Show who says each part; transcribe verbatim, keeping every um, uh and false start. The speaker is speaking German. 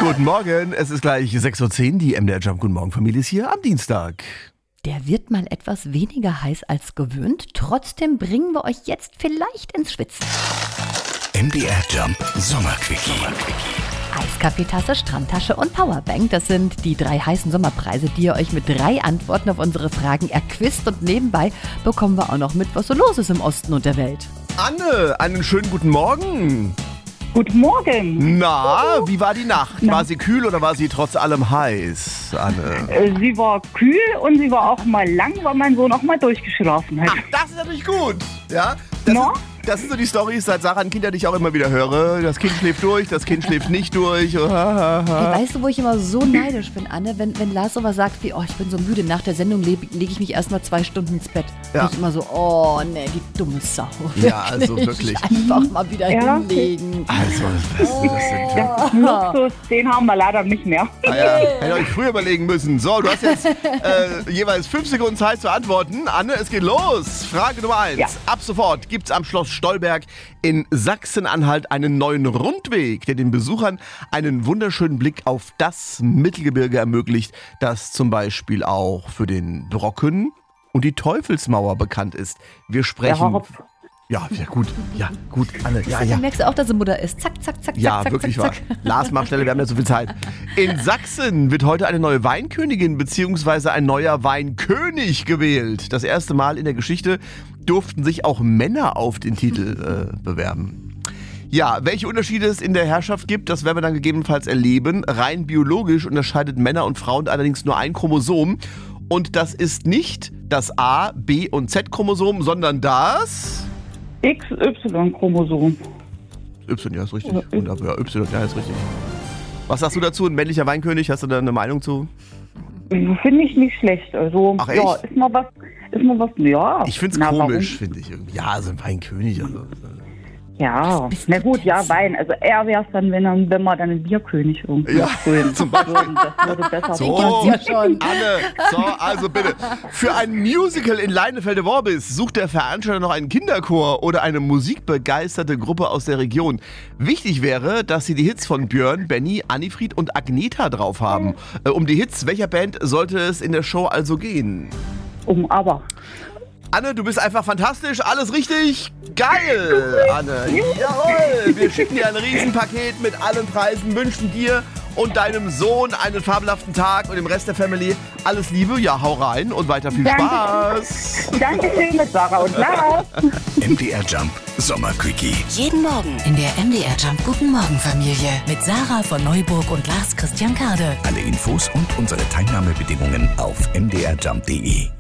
Speaker 1: Guten Morgen, es ist gleich sechs Uhr zehn, die M D R Jump Guten Morgen Familie ist hier am Dienstag.
Speaker 2: Der wird mal etwas weniger heiß als gewöhnt, trotzdem bringen wir euch jetzt vielleicht ins Schwitzen.
Speaker 3: M D R Jump Sommerquickie.
Speaker 2: Eiskaffeetasse, Strandtasche und Powerbank, das sind die drei heißen Sommerpreise, die ihr euch mit drei Antworten auf unsere Fragen erquizt. Und nebenbei bekommen wir auch noch mit, was so los ist im Osten und der Welt.
Speaker 1: Anne, einen schönen guten Morgen.
Speaker 4: Guten Morgen.
Speaker 1: Na, wie war die Nacht? Na. War sie kühl oder war sie trotz allem heiß, Anne?
Speaker 4: Sie war kühl und sie war auch mal lang, weil mein Sohn auch mal durchgeschlafen hat.
Speaker 1: Ach, das ist natürlich gut. Ja, das,
Speaker 4: no?
Speaker 1: ist, das sind so die Storys, seit Sarah ein Kind, die ich auch immer wieder höre. Das Kind schläft durch, das Kind schläft nicht durch.
Speaker 2: Ey, weißt du, wo ich immer so neidisch bin, Anne? Wenn, wenn Lars sowas sagt wie, oh, ich bin so müde, nach der Sendung lege leg ich mich erst mal zwei Stunden ins Bett. Ja. Und ich immer so, oh, nee, die dumme Sau. Wirklich.
Speaker 1: Ja, also wirklich.
Speaker 2: Einfach mal wieder
Speaker 4: ja.
Speaker 2: hinlegen.
Speaker 1: Also, was oh. das sind
Speaker 4: ja, Luxus, den haben wir leider nicht mehr.
Speaker 1: Ah, ja. Hätte euch früher überlegen müssen. So, du hast jetzt äh, jeweils fünf Sekunden Zeit zu antworten. Anne, es geht los. Frage Nummer eins. Ja. Ab sofort gibt es am Schloss Stolberg in Sachsen-Anhalt einen neuen Rundweg, der den Besuchern einen wunderschönen Blick auf das Mittelgebirge ermöglicht, das zum Beispiel auch für den Brocken und die Teufelsmauer bekannt ist. Wir sprechen... Ja, ja, gut, ja, gut, Anne, ja, ja.
Speaker 2: Dann merkst du auch, dass sie Mutter ist. Zack, zack, zack,
Speaker 1: ja,
Speaker 2: zack,
Speaker 1: wirklich
Speaker 2: zack,
Speaker 1: wahr.
Speaker 2: zack.
Speaker 1: Lars, mach schneller, wir haben ja so viel Zeit. In Sachsen wird heute eine neue Weinkönigin bzw. ein neuer Weinkönig gewählt. Das erste Mal in der Geschichte durften sich auch Männer auf den Titel äh, bewerben. Ja, welche Unterschiede es in der Herrschaft gibt, das werden wir dann gegebenenfalls erleben. Rein biologisch unterscheidet Männer und Frauen allerdings nur ein Chromosom. Und das ist nicht das A, B und Z-Chromosom, sondern das...
Speaker 4: X Y-Chromosom.
Speaker 1: Y, ja, ist richtig. Wunderbar, ja, Y, ja, ist richtig. Was sagst du dazu, ein männlicher Weinkönig? Hast du da eine Meinung zu?
Speaker 4: Finde ich nicht schlecht. Also,
Speaker 1: Ach, echt?
Speaker 4: Ja, ist mal was, ist mal was, ja.
Speaker 1: Ich finde es komisch, finde ich irgendwie. Ja, so ein Weinkönig. Also.
Speaker 4: Ja, na gut, ja, Wein. Also eher wäre es dann, wenn, wenn man dann einen Bierkönig irgendwie
Speaker 1: ja,
Speaker 4: grün.
Speaker 1: Zum Beispiel.
Speaker 4: Das würde besser
Speaker 1: so,
Speaker 2: ja schon.
Speaker 1: Anne, so, also bitte. Für ein Musical in Leinefelde-Worbis sucht der Veranstalter noch einen Kinderchor oder eine musikbegeisterte Gruppe aus der Region. Wichtig wäre, dass sie die Hits von Björn, Benny, Annifried und Agneta drauf haben. Äh, um die Hits welcher Band sollte es in der Show also gehen?
Speaker 4: Um aber.
Speaker 1: Anne, du bist einfach fantastisch, alles richtig geil, Anne. Jawohl, wir schicken dir ein Riesenpaket mit allen Preisen, wünschen dir und deinem Sohn einen fabelhaften Tag und dem Rest der Family alles Liebe. Ja, hau rein und weiter viel
Speaker 4: Danke.
Speaker 1: Spaß.
Speaker 4: Dankeschön mit Sarah und Lars.
Speaker 3: M D R Jump Sommerquickie.
Speaker 5: Jeden Morgen in der M D R Jump Guten Morgen Familie mit Sarah von Neuburg und Lars Christian Kade.
Speaker 3: Alle Infos und unsere Teilnahmebedingungen auf m d r jump punkt d e.